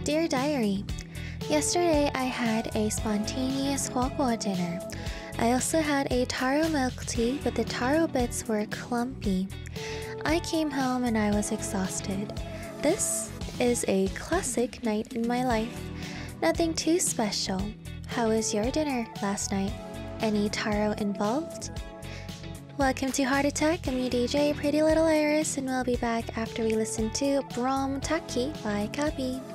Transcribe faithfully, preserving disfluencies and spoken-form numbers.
Dear Diary, yesterday I had a spontaneous Hwagwa dinner. I also had a taro milk tea, but the taro bits were clumpy. I came home and I was exhausted. This is a classic night in my life. Nothing too special. How was your dinner last night? Any taro involved? Welcome to Heart Attack. I'm your D J, Pretty Little Iris, and we'll be back after we listen to Brom Taki by Kabi.